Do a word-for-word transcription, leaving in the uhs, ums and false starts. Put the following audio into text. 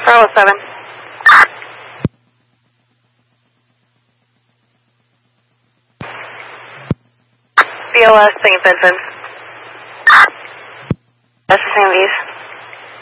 Bravo seven. B L S Saint Vincent. That's the same views.